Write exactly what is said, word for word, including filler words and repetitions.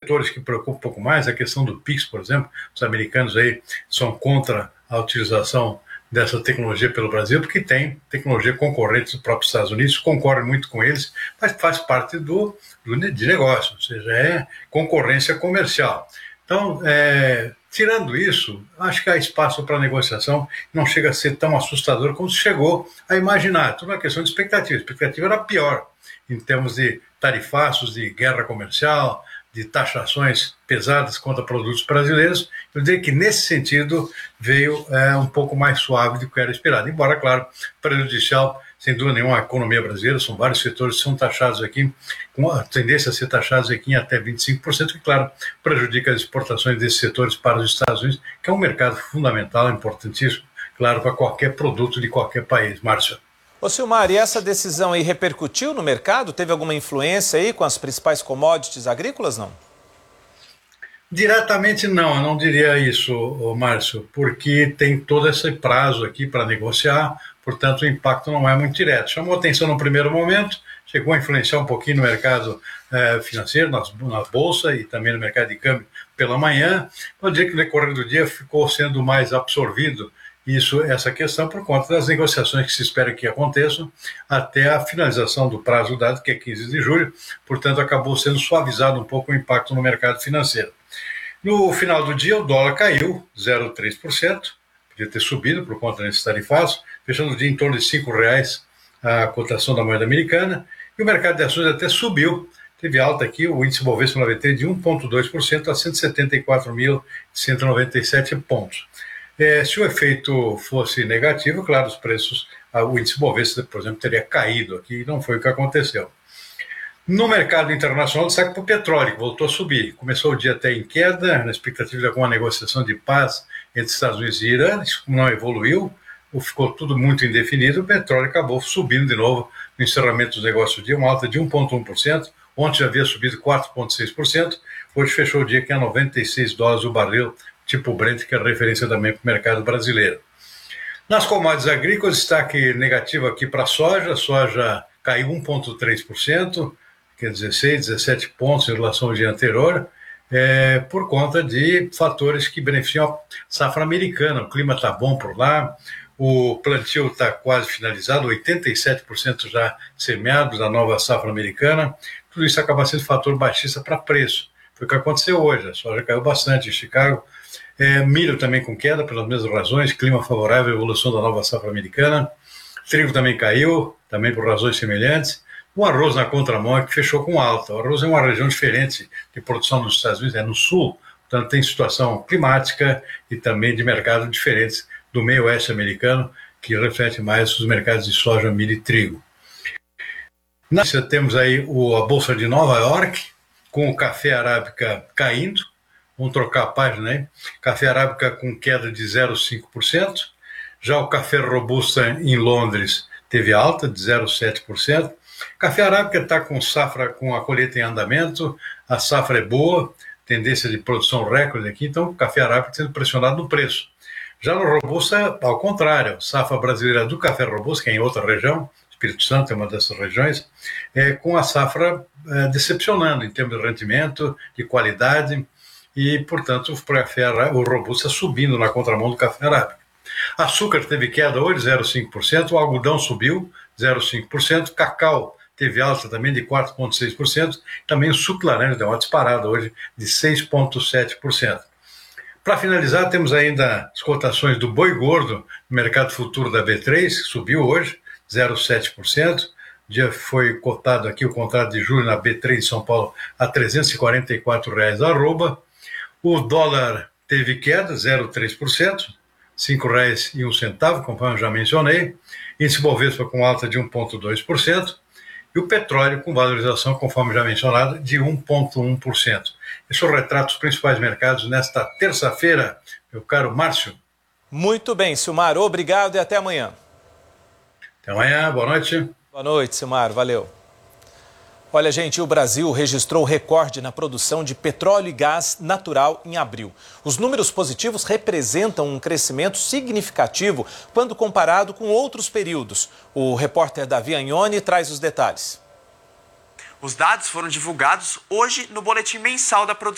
setores que preocupam um pouco mais, a questão do Pix, por exemplo. Os americanos aí são contra a utilização dessa tecnologia pelo Brasil, porque tem tecnologia concorrente dos próprios Estados Unidos, concorre muito com eles, mas faz parte do, do de negócio, ou seja, é concorrência comercial. Então, é, tirando isso, acho que há espaço para negociação, não chega a ser tão assustador como se chegou a imaginar. Tudo uma questão de expectativa. A expectativa era pior em termos de tarifaços, de guerra comercial, de taxações pesadas contra produtos brasileiros. Eu diria que, nesse sentido, veio é, um pouco mais suave do que era esperado. Embora, claro, prejudicial, sem dúvida nenhuma, a economia brasileira. São vários setores que são taxados aqui, com a tendência a ser taxados aqui em até vinte e cinco por cento, que, claro, prejudica as exportações desses setores para os Estados Unidos, que é um mercado fundamental, importantíssimo, claro, para qualquer produto de qualquer país. Márcio. Ô Silmar, e essa decisão aí repercutiu no mercado? Teve alguma influência aí com as principais commodities agrícolas, não? Diretamente não, eu não diria isso, Márcio, porque tem todo esse prazo aqui para negociar, portanto o impacto não é muito direto. Chamou atenção no primeiro momento, chegou a influenciar um pouquinho no mercado eh, financeiro, nas, na bolsa e também no mercado de câmbio pela manhã. Eu diria que no decorrer do dia ficou sendo mais absorvido isso, essa questão por conta das negociações que se espera que aconteçam até a finalização do prazo dado, que é quinze de julho, portanto acabou sendo suavizado um pouco o impacto no mercado financeiro. No final do dia o dólar caiu zero vírgula três por cento, podia ter subido por conta desses tarifaços, fechando o dia em torno de cinco reais a cotação da moeda americana, e o mercado de ações até subiu, teve alta aqui, o índice Bovespa noventa de um vírgula dois por cento a cento e setenta e quatro mil cento e noventa e sete pontos. É, se o efeito fosse negativo, claro, os preços, o índice Bovespa, por exemplo, teria caído aqui, e não foi o que aconteceu. No mercado internacional, destaque para o petróleo, que voltou a subir. Começou o dia até em queda, na expectativa de alguma negociação de paz entre Estados Unidos e Irã. Isso não evoluiu, ficou tudo muito indefinido. O petróleo acabou subindo de novo no encerramento dos negócios do dia, uma alta de um vírgula um por cento. Ontem já havia subido quatro vírgula seis por cento. Hoje fechou o dia que é noventa e seis dólares o barril, tipo Brent, que é referência também para o mercado brasileiro. Nas commodities agrícolas, destaque negativo aqui para a soja. A soja caiu um vírgula três por cento, que é dezesseis, dezessete pontos em relação ao dia anterior, é, por conta de fatores que beneficiam a safra americana. O clima está bom por lá, o plantio está quase finalizado, oitenta e sete por cento já semeado da nova safra americana. Tudo isso acaba sendo fator baixista para preço. Foi o que aconteceu hoje, a soja caiu bastante em Chicago. É, milho também com queda, pelas mesmas razões, clima favorável à evolução da nova safra americana. Trigo também caiu, também por razões semelhantes. O arroz na contramão é que fechou com alta. O arroz é uma região diferente de produção nos Estados Unidos, é no sul, portanto tem situação climática e também de mercado diferentes do meio oeste americano, que reflete mais os mercados de soja, milho e trigo. Na temos aí o, a Bolsa de Nova York, com o café arábica caindo. Vamos trocar a página aí. Café arábica com queda de zero vírgula cinco por cento. Já o café robusta em Londres teve alta de zero vírgula sete por cento. Café arábica está com safra, com a colheita em andamento, a safra é boa, tendência de produção recorde aqui, então o café arábica sendo pressionado no preço. Já no robusta, ao contrário, safra brasileira do café robusta, que é em outra região, Espírito Santo é uma dessas regiões, é, com a safra é, decepcionando em termos de rendimento, de qualidade, e, portanto, o café o robusta subindo na contramão do café arábica. Açúcar teve queda hoje, zero vírgula cinco por cento, o algodão subiu, zero vírgula cinco por cento, cacau teve alta também de quatro vírgula seis por cento, também o suco de laranja deu uma disparada hoje de seis vírgula sete por cento. Para finalizar, temos ainda as cotações do boi gordo no mercado futuro da B três, que subiu hoje, zero vírgula sete por cento. O dia foi cotado aqui o contrato de julho na B três de São Paulo a trezentos e quarenta e quatro reais a arroba. O dólar teve queda, zero vírgula três por cento, cinco reais e um centavo, conforme eu já mencionei. Índice Bovespa com alta de um vírgula dois por cento. E o petróleo com valorização, conforme já mencionado, de um vírgula um por cento. Esse é o retrato dos principais mercados nesta terça-feira, meu caro Márcio. Muito bem, Silmar, obrigado e até amanhã. Até amanhã, boa noite. Boa noite, Silmar, valeu. Olha, gente, o Brasil registrou recorde na produção de petróleo e gás natural em abril. Os números positivos representam um crescimento significativo quando comparado com outros períodos. O repórter Davi Agnoni traz os detalhes. Os dados foram divulgados hoje no boletim mensal da produção.